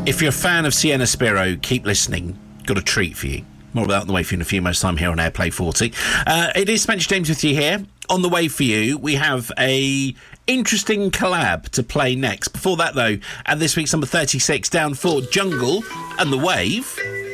If you're a fan of Sienna Spiro, keep listening. Got a treat for you. More about that on the way for you in a few moments' time here on Airplay 40. It is Spencer James with you here. On the way for you, we have a interesting collab to play next. Before that, though, at this week's number 36, down for Jungle and The Wave.